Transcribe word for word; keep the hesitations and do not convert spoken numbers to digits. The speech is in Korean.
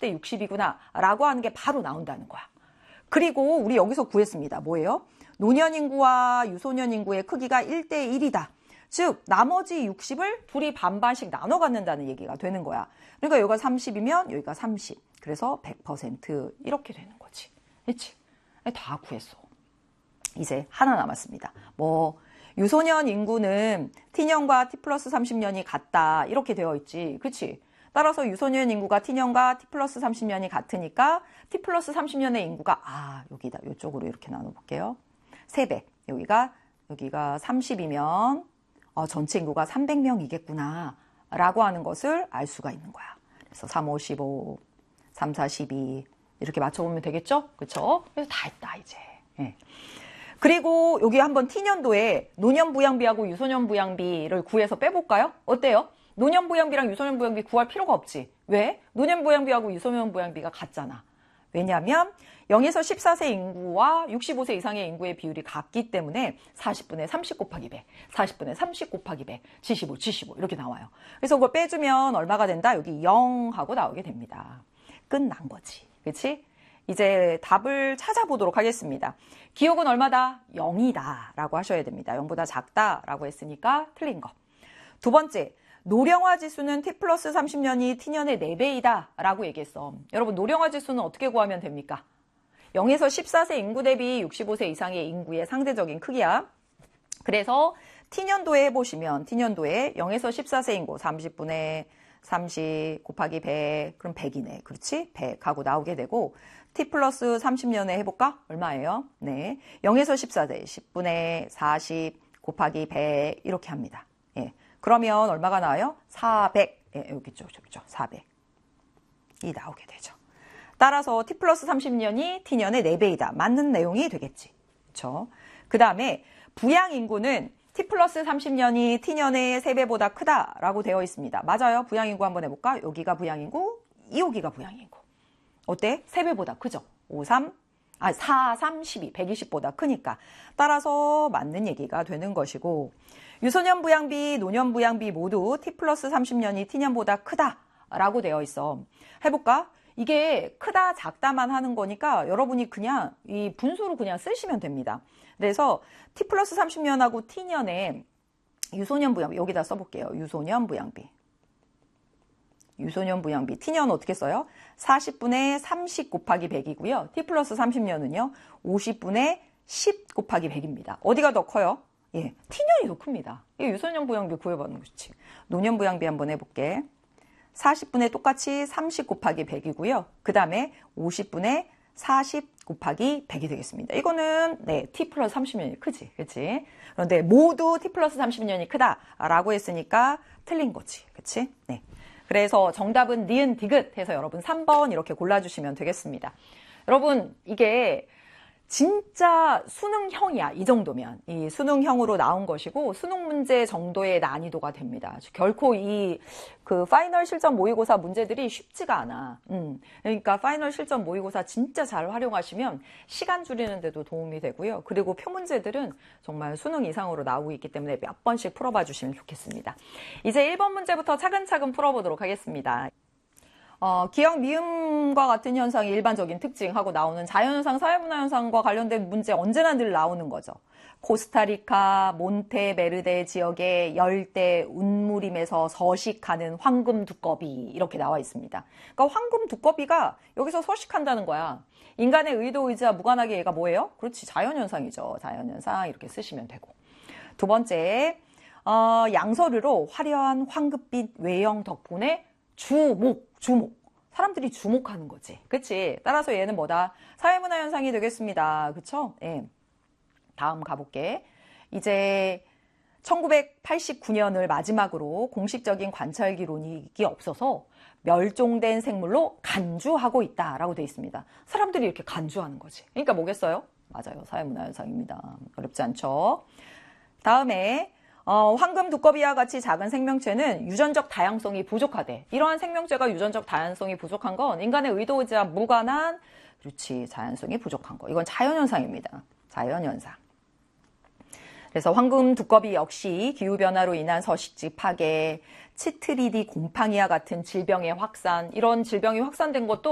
대 육십이구나 라고 하는 게 바로 나온다는 거야. 그리고 우리 여기서 구했습니다. 뭐예요? 노년 인구와 유소년 인구의 크기가 일 대 일이다. 즉 나머지 육십을 둘이 반반씩 나눠 갖는다는 얘기가 되는 거야. 그러니까 여기가 삼십이면 여기가 삼십. 그래서 백 퍼센트 이렇게 되는 거지. 그렇지? 다 구했어. 이제 하나 남았습니다. 뭐 유소년 인구는 T년과 T 플러스 삼십 년이 같다 이렇게 되어 있지. 그렇지? 따라서 유소년 인구가 T년과 T 플러스 삼십 년이 같으니까 T 플러스 삼십 년의 인구가 아 여기다 이쪽으로 이렇게 나눠볼게요. 세 배. 여기가 여기가 삼십이면 어, 전체 인구가 삼백 명이겠구나 라고 하는 것을 알 수가 있는 거야. 그래서 삼, 오, 십오, 삼, 사, 십이 이렇게 맞춰보면 되겠죠? 그렇죠? 그래서 다 했다 이제. 예. 그리고 여기 한번 T년도에 노년 부양비하고 유소년 부양비를 구해서 빼볼까요? 어때요? 노년 부양비랑 유소년 부양비 구할 필요가 없지. 왜? 노년 부양비하고 유소년 부양비가 같잖아. 왜냐하면 영에서 십사 세 인구와 육십오 세 이상의 인구의 비율이 같기 때문에 사십분의 삼십 곱하기 백, 사십분의 삼십 곱하기 백, 칠십오, 칠십오 이렇게 나와요. 그래서 그걸 빼주면 얼마가 된다? 여기 영 하고 나오게 됩니다. 끝난 거지. 그렇지? 이제 답을 찾아보도록 하겠습니다. 기억은 얼마다? 영이다 라고 하셔야 됩니다. 영보다 작다 라고 했으니까 틀린 거. 두 번째, 노령화 지수는 T 플러스 삼십 년이 T년의 네 배이다 라고 얘기했어. 여러분 노령화 지수는 어떻게 구하면 됩니까? 영에서 십사 세 인구 대비 육십오 세 이상의 인구의 상대적인 크기야. 그래서 T년도에 해보시면 T년도에 영에서 십사 세 인구 삼십분의 삼십 곱하기 백 그럼 백이네. 그렇지? 백 하고 나오게 되고 T 플러스 삼십 년에 해볼까? 얼마예요? 네, 영에서 십사 세 십분의 사십 곱하기 백 이렇게 합니다. 예. 그러면 얼마가 나와요? 사백. 예, 여기 있죠. 저기죠. 사백이 나오게 되죠. 따라서 T 플러스 삼십 년이 T년의 네 배이다. 맞는 내용이 되겠지. 그렇죠? 그 다음에 부양인구는 T 플러스 삼십 년이 T년의 세 배보다 크다라고 되어 있습니다. 맞아요. 부양인구 한번 해볼까? 여기가 부양인구, 여기가 부양인구. 어때? 세 배보다 크죠? 오, 삼, 아, 사, 삼, 십이, 백이십보다 크니까. 따라서 맞는 얘기가 되는 것이고 유소년 부양비, 노년 부양비 모두 T 플러스 삼십 년이 T년보다 크다라고 되어 있어. 해볼까? 이게 크다, 작다만 하는 거니까 여러분이 그냥 이 분수로 그냥 쓰시면 됩니다. 그래서 T 플러스 삼십 년하고 T년에 유소년 부양비, 여기다 써볼게요. 유소년 부양비. 유소년 부양비. T년 어떻게 써요? 사십분의 삼십 곱하기 백이고요. T 플러스 삼십 년은요. 오십분의 십 곱하기 백입니다. 어디가 더 커요? 예, T년이 더 큽니다. 이 유소년 부양비 구해보는 것이지. 노년 부양비 한번 해볼게. 사십분의 똑같이 삼십 곱하기 백이고요. 그 다음에 오십분의 사십 곱하기 백이 되겠습니다. 이거는 네, T 플러스 삼십 년이 크지. 그치? 그런데 모두 T 플러스 삼십 년이 크다라고 했으니까 틀린 거지. 그치? 네. 그래서 정답은 니은 디귿 해서 여러분 삼 번 이렇게 골라주시면 되겠습니다. 여러분 이게 진짜 수능형이야. 이 정도면. 이 수능형으로 나온 것이고 수능 문제 정도의 난이도가 됩니다. 결코 이 그 파이널 실전 모의고사 문제들이 쉽지가 않아. 음. 그러니까 파이널 실전 모의고사 진짜 잘 활용하시면 시간 줄이는 데도 도움이 되고요. 그리고 표 문제들은 정말 수능 이상으로 나오고 있기 때문에 몇 번씩 풀어봐 주시면 좋겠습니다. 이제 일 번 문제부터 차근차근 풀어보도록 하겠습니다. 어, 기억 미음과 같은 현상이 일반적인 특징하고 나오는 자연현상, 사회문화현상과 관련된 문제 언제나 늘 나오는 거죠. 코스타리카, 몬테베르데 지역의 열대 운무림에서 서식하는 황금 두꺼비 이렇게 나와 있습니다. 그러니까 황금 두꺼비가 여기서 서식한다는 거야. 인간의 의도, 의지와 무관하게 얘가 뭐예요? 그렇지, 자연현상이죠. 자연현상 이렇게 쓰시면 되고. 두 번째, 어, 양서류로 화려한 황금빛 외형 덕분에 주목, 주목. 사람들이 주목하는 거지. 그치? 따라서 얘는 뭐다? 사회문화 현상이 되겠습니다. 그쵸? 예. 다음 가볼게. 이제 천구백팔십구 년을 마지막으로 공식적인 관찰 기록이 없어서 멸종된 생물로 간주하고 있다라고 되어 있습니다. 사람들이 이렇게 간주하는 거지. 그러니까 뭐겠어요? 맞아요. 사회문화 현상입니다. 어렵지 않죠? 다음에 어, 황금 두꺼비와 같이 작은 생명체는 유전적 다양성이 부족하대. 이러한 생명체가 유전적 다양성이 부족한 건 인간의 의도, 의지와 무관한, 그렇지, 자연성이 부족한 거. 이건 자연현상입니다. 자연현상. 그래서 황금 두꺼비 역시 기후변화로 인한 서식지 파괴, 치트리디 곰팡이와 같은 질병의 확산, 이런 질병이 확산된 것도